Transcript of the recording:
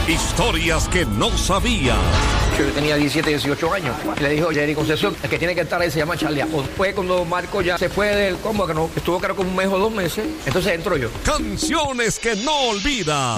Historias que no sabías. Yo tenía 17, 18 años. Le dijo Jerry Concepción, el que tiene que estar ahí se llama Charlie. Después cuando Marco ya se fue del combo, que no, estuvo creo que un mes o 2 meses, entonces entro yo. Canciones que no olvidas.